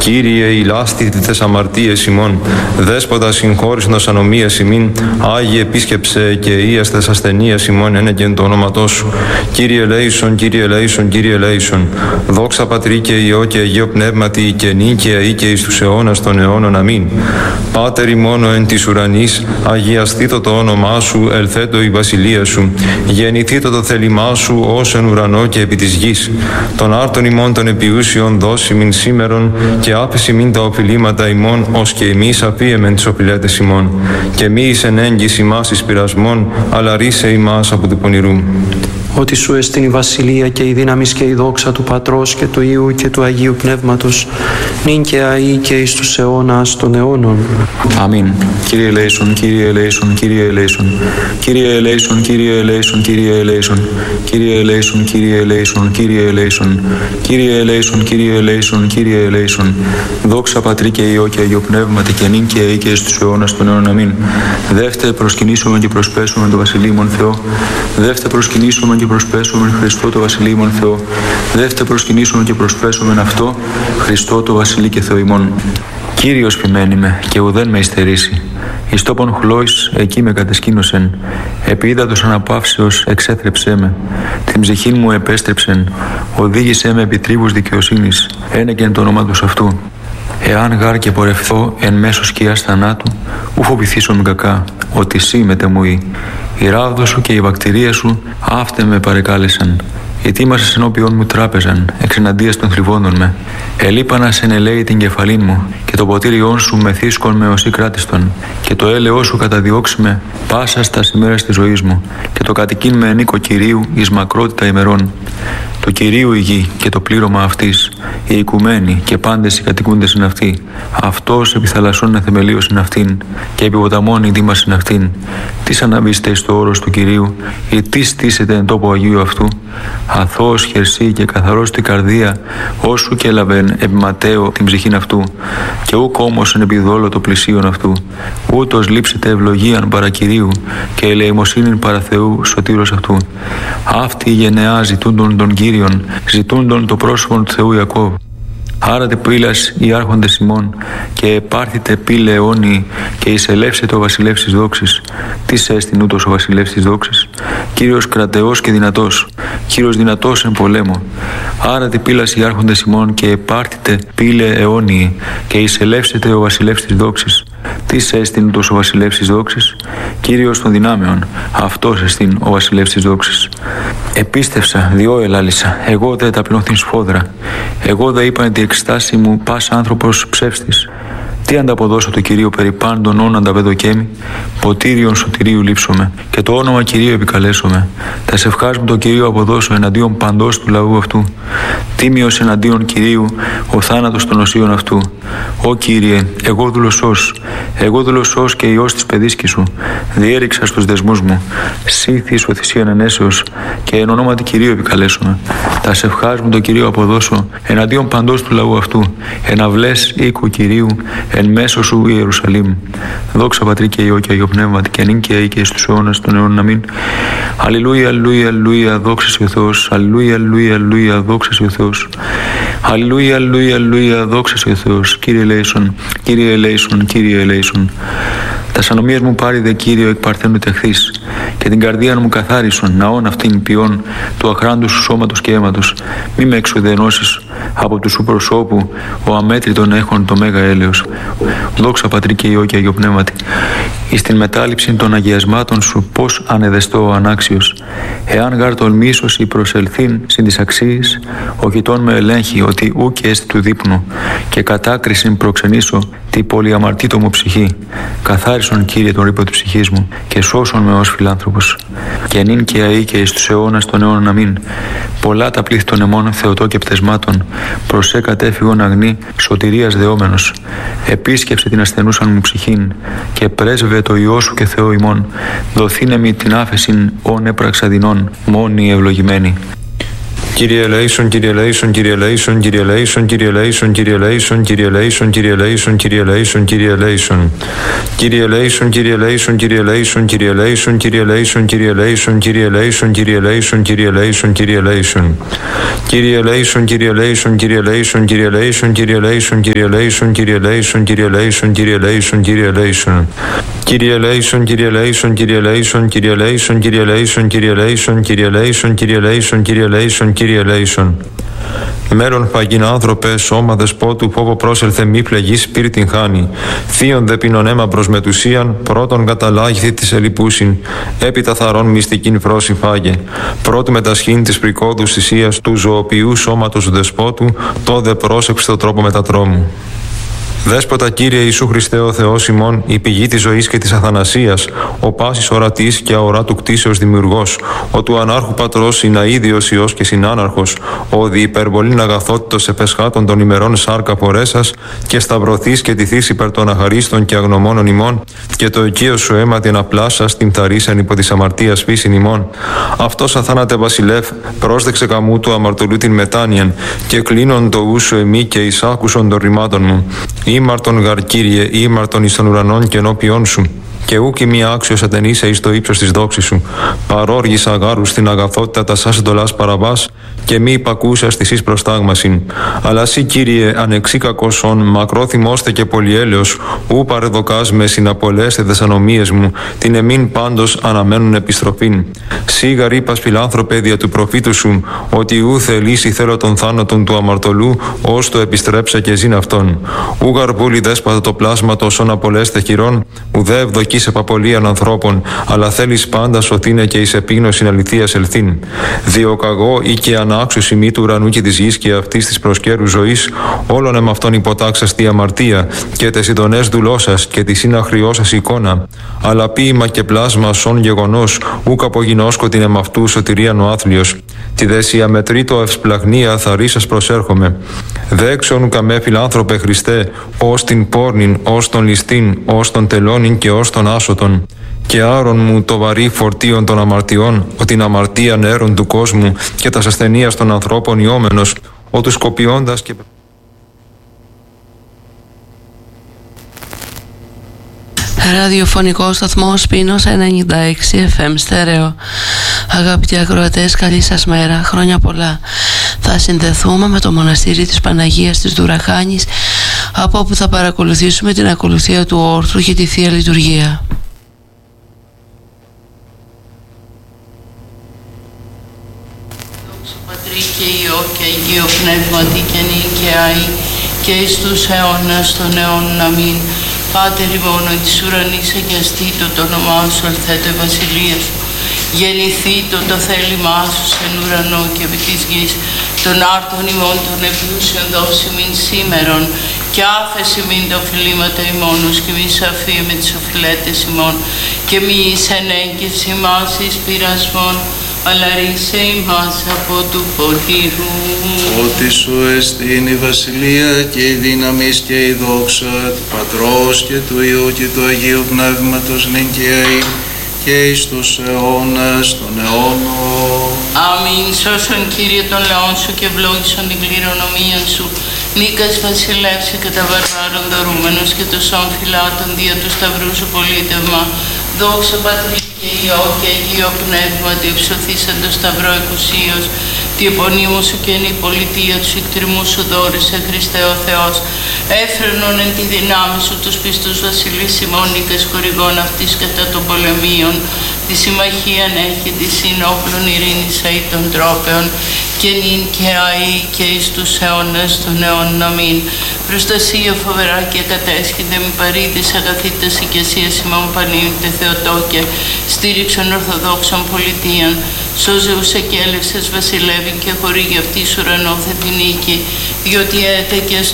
Κύριε, ηλάστητη τες αμαρτίες ημών, Δέσποτα συγχώρησνος ανομίες ημίν, Άγιε επίσκεψε και ίας τες ασθενείες ημών ένεκεν το όνοματό σου. Κύριε ελέησον, Κύριε ελέησον, Κύριε ελέησον. Δόξα Πατρί και Υιό και Αγίο Πνεύματι και νίκαια ή και εις τους αιώνας των αιώνων. Αμήν. Πάτερ ημών εν της ουρανής, αγιαστήτω το όνομά σου, ελθέτω η βασιλεία σου. Γεννηθήτω το θέλημά σου ως εν ουρανό και επί της γης. Των άρτων ημών των επιούσιων δώσιμην σήμερον και άφεση μην τα οφειλήματα ημών, ως και εμείς αφίεμεν τις οφειλέτες ημών. Και μη εις εν έγκυς ημάς εις πειρασμών, αλλά ρίσε ημάς από του πονηρού. Ότι σου εστιν η βασιλεία και η δύναμις και η δόξα του Πατρός και του Υιού και του Αγίου Πνεύματος, νυν και αεί και εις τους αιώνας των αιώνων. Αμήν. Κύριε ελέησον, Κύριε ελέησον, Κύριε ελέησον. Κύριε ελέησον, Κύριε ελέησον, Κύριε ελέησον. Κύριε ελέησον, Κύριε ελέησον, Κύριε ελέησον. Κύριε ελέησον, Κύριε ελέησον, Κύριε ελέησον. Δόξα Πατρί και Υιό και Αγίο Πνεύματι και νυν και αεί και εις τους αιώνας των αιώνων. Αμήν. Δεύτε προσκυνήσουμε και προσπέσουμε το Βασιλείμον Θεό. Δεύτε προσκυνήσουμε και προσπέσουμε Χριστό το Βασιλείμον Θεό. Δεύτε προσκυνήσουμε και προσπέσουμε αυτό Χριστό το Βασιλεί και Θεό ημών. Κύριος ποιμένη με και ουδέν με υστερήσει. Εις τόπον χλώης εκεί με κατεσκήνωσεν. Επί ύδατος αναπαύσεως εξέθρεψέ με. Την ψυχήν μου επέστρεψεν. Οδήγησέ με επί τρίβους δικαιοσύνης. Ένεκεν το όνομα του αυτού. Εάν γάρ και πορευθώ εν μέσω σκιάς θανάτου, ου φοβηθήσω με κακά, ότι σύ μετεμούει. Η ράβδο σου και η βακτηρία σου αύτε με παρεκάλεσαν. Ετοίμασες ενώπιον μου τράπεζαν, εξεναντίας των θρηβόντων με. Ελείπανας εν ελέη την κεφαλήν μου, και το ποτήριόν σου μεθύσκον με οσί κράτιστον, και το έλεό σου καταδιώξει με πάσα στα ημέρας της ζωής μου, και το κατοικήν με ενίκο Κυρίου εις μακρότητα ημερών. Το Κυρίου η γη και το πλήρωμα αυτής, οι οικουμένοι και πάντες οι κατοικούντες εν αυτή. Αυτός επί θαλασσών εθεμελίως εν αυτήν, και επί ποταμών η δήμας εν αυτήν. Τι αναβήστε εις το όρος του Κυρίου, ή τι στήσετε εν τόπο Αγίου αυτού. Αθώος χερσί και καθαρός την καρδία, όσου και έλαβεν επί ματέο την ψυχήν αυτού, και ούκ όμως εν επιδόλο το πλησίον αυτού. Ούτως λείψετε ευλογίαν παρά Κυρίου, και ελεημοσύνην παρά Θεού σωτήρος αυτού. Αυτή η γενεά ζητούντον των Κύριων, ζητούντον το πρόσωπο του Θεού Ιακώβ. Άρατε πύλας οι άρχοντες ημών, και επάρθητε πύλε αιώνιοι, και εισελεύσετε ο βασιλεύς της δόξης. Τι έστιν ούτως ο βασιλεύς της δόξης? Κύριος κρατεός και δυνατός, Κύριος δυνατός εν πολέμο. Άρατε πύλας οι άρχοντες ημών, και επάρθητε πύλε αιώνιοι, και εισελεύσετε ο βασιλεύς της δόξης. Τι έστιν ούτως ο βασιλεύς της δόξης? Κύριος των δυνάμεων, αυτός εστιν ο βασιλεύς της δόξης. Επίστευσα, διό ελάλησα, εγώ δε ταπεινώθην σφόδρα. Εγώ δε είπαν τη εκστάση μου πας άνθρωπος ψεύστης. Τι ανταποδώσω το Κυρίο περί πάντων όν ανταβεδοκέμι, ποτήριον σωτηρίου λείψομαι, και το όνομα Κυρίου επικαλέσομαι. Τα σευχάς μου το Κυρίο αποδώσω εναντίον παντός του λαού αυτού. Τίμιος εναντίον Κυρίου ο θάνατος των οσίων αυτού. Ω Κύριε, εγώ δούλωσός και Υιός της παιδίσκης σου, διέριξα στους δεσμούς μου. Σύθης ο θυσίαν ενέσεως, και εν ονόματι Κυρίου επικαλέσομαι. Τα σευχάς μου το Κυρίο αποδώσω εναντίον παντός του λαού αυτού. Εναυλές οίκου Κυρίου, εν μέσω σου Ιερουσαλήμ. Δόξα Πατρί και Υιό και Αγίο Πνεύματι, και νυν και αεί και εις τους αιώνας των αιώνων. Αμήν. Αλληλούια, αλληλούια, αλληλούια, δόξα σε ο Θεός. Αλληλούια, αλληλούια, αλληλούια, δόξα σε ο Θεός. Αλληλούια, αλληλούια, αλληλούια, δόξα σε ο Θεός. Κύριε ελέησον, Κύριε ελέησον, Κύριε ελέησον. Τα σανομίες μου πάρει δε Κύριο εκ παρθένου τεχθείς, και την καρδία μου καθάρισον, ναών αυτήν ποιών του αχράντου σου σώματος και αίματος. Μη με εξουδενώσεις από του σου προσώπου, ο αμέτρητον έχων το μέγα έλεος. Δόξα Πατρί και Υιό και Αγίο Πνεύματι. Εις την μετάληψη των αγιασμάτων σου, πώς ανεδεστώ ο ανάξιος. Εάν γάρ τολμήσος ή προσελθήν συν της αξίας, ο κοιτών με ελέγχει ότι ούκ έστι του δείπνου, και κατάκρισιν προξενήσω τη πολυαμαρτήτω μου ψυχή. Καθάρισον Κύριε τον ρήπο της ψυχής μου, και σώσον με ως φιλάνθρωπος. Και νυν και αεί και εις τους αιώνας των αιώνων. Αμήν. Πολλά τα πλήθη των αιμών Θεοτό και πτεσμάτων, προσέ κατέφυγον αγνή, σωτηρίας δεόμενος. Επίσκεψε την ασθενούσαν μου ψυχήν, και πρέσβε το Υιό σου και Θεό ημών. Δοθήνε μη την άφεσιν όν έπραξα δεινών, μόνοι ευλογημένοι. Kyrie eleison, Kyrie eleison, Kyrie eleison, Kyrie eleison, Kyrie eleison, Kyrie eleison, Kyrie eleison, Kyrie eleison, Kyrie eleison, Kyrie eleison. Kyrie eleison, Kyrie eleison, Kyrie eleison, Kyrie eleison, Kyrie eleison, Kyrie eleison, Kyrie eleison, Kyrie eleison, Kyrie eleison, Kyrie eleison. Kyrie eleison, Kyrie eleison, Kyrie eleison, Kyrie eleison, Kyrie eleison, Kyrie eleison, Kyrie eleison, Kyrie eleison, Kyrie eleison, Kyrie eleison. Kyrie eleison, Kyrie eleison, Kyrie eleison, Kyrie eleison, Kyrie eleison, Kyrie eleison, Kyrie eleison, Kyrie eleison, Kyrie eleison, Kyrie eleison. Μέλλον παγίν άνθρωπε, σώμα δεσπότου, φόβο πρόσελθε μη πλεγή σπίρτην χάνει. Θείον δε πίνον αίμα προς μετουσίαν, πρώτον καταλάγηθη της ελιπούσιν, έπειτα θαρών μυστικήν φρόση φάγε. Πρώτου μετασχήν της πρικόδους θυσίας του ζωοποιού σώματος δεσπότου, τόδε πρόσεξε το τρόπο μετατρόμου. Δέσποτα Κύριε Ιησού Χριστέ ο Θεός ημών, η πηγή της ζωής και της αθανασίας, ο πάσης ορατής και αοράτου κτίσεως δημιουργός, ο του ανάρχου πατρός συναίδιος Υιός και συνάναρχος, ο δι υπερβολήν αγαθότητος επεσχάτων των ημερών σάρκα φορέσας και σταυρωθείς και τηθείς υπέρ των αχαρίστων και αγνωμόνων ημών και το οικείο σου αίμα την απλάσας την θαρίσαν υπό της αμαρτίας φύσιν ημών. Αυτός αθάνατε βασιλεύ, πρόσδεξε καμού του αμαρτωλού την μετάνοιαν και κλείνον το ούσου εμεί και εισάκουσον των ρημάτων μου. Ήμαρτον γαρ Κύριε, ήμαρτον εις των ουρανών και ενώπιόν σου, και ούκη μη άξιος ατενήσε εις το ύψος της δόξης σου. Παρόργησα γάρου στην αγαθότητα τα σας εντολάς παραβάς, και μη υπακούσας της εις προστάγμασιν. Αλλά σύ Κύριε, ανεξή κακόσον, μακρό θυμώστε και πολυέλεος, ου παρεδοκάς με συναπολέστε τες ανομίες μου, την εμήν πάντως αναμένουν επιστροφήν. Σύ γαρ είπας φιλάνθρωπε δια του προφήτου σου, ότι ου θελήσει θέλω των θάνατων του αμαρτωλού, ως το επιστρέψα και ζήν αυτόν. Ου γαρ βούλη δέσπατα το πλάσματος ον απολέστε χειρών, ουδέ ευδοκείς επαπολίαν ανθρώπων, αλλά θέλεις πάντα σωθήνε και εις επίγνωσιν αληθείας ελθήν. Διοκαγώ ή και ανάξιος ημί του ουρανού και της γης και αυτής της προσκέρου ζωής, όλων εμ' αυτών υποτάξας τη αμαρτία και τες ειδονές δουλώσας και τη συναχριώσας εικόνα, αλλά ποίημα και πλάσμα σον γεγονός, ούκ απογινώσκω την εμ' αυτού σωτηρίαν ο άθλιος. Τη δεση αμετρήτω ευσπλαγνία θαρίσας προσέρχομαι. Δέξον καμέ φιλάνθρωπε Χριστέ, ως την πόρνην, ως τον ληστήν, ως τον τελώνην και ως τον άσωτον. Και άρον μου το βαρύ φορτίον των αμαρτιών, ο την αμαρτία νέρων του κόσμου και τας ασθενείας των ανθρώπων ιόμενος, ο τους κοπιώντας και... Ραδιοφωνικό σταθμό Πίνος 96 FM στέρεο. Αγαπητοί ακροατές, καλή σας μέρα, χρόνια πολλά. Θα συνδεθούμε με το μοναστήρι της Παναγίας της Δουραχάνης, από όπου θα παρακολουθήσουμε την ακολουθία του όρθρου και τη Θεία Λειτουργία. Δόξα Πατρί και Υιό και Αγίο Πνεύματι και νυν και αεί και εις τους αιώνας των αιώνων. Αμήν. Πάτερ ημών της ουρανής αγιαστήτω το όνομά σου, ελθέτω η βασιλεία σου. Γεννηθήτω το θέλημά σου εν ουρανό και επί της γης. Των άρτων ημών των επλούσιων δώσει μην σήμερον και άφεση μην τα οφειλήματα ημώνους και μη σαφή με τις οφειλέτες ημών και μη εις ενέγκυση μας εις πειρασμών, αλλά ρίσε ημάς από του πονηρού. Ότι σου εστίν η βασιλεία και η δύναμη και η δόξα του Πατρός και του Υιού και του Αγίου Πνεύματος νυν και αεί και εις τους αιώνας των αιώνων. Αμήν. Σώσον Κύριε των λαών σου και ευλόγησον την κληρονομία σου. Νίκας βασιλεύσε και τα βαρβάρων δωρούμενος και τους άμφυλάτων δια του σταυρού σου πολίτευμα. Δόξα Πατρί και Υιό και Αγίο Πνεύματι, υψωθήσαν το σταυρό εκουσίως, τη επωνύμου σου και εν η πολιτεία του εκτριμού σου δόρισε Χριστέ ο Θεός. Έφρενον εν τη δυνάμει σου τους πιστούς βασιλείς ημών νίκας χορηγών αυτής κατά των πολεμίων, τη συμμαχίαν έχει τη συνόπλων ειρήνης αεί των τρόπεων και νυν και αεί και εις τους αιώνας των αιώνων. Αμήν. Προστασία φοβερά και κατέσχυνται μη παρήδης αγαθήτας οικεσίας ημών πανίουντε Θεοτόκε, στήριξον ορθοδόξων πολιτείαν, σώζε ουσεκέλευσες βασιλεύειν και χορήγει αυτής ουρανόθετη νίκη, διότι έτεκες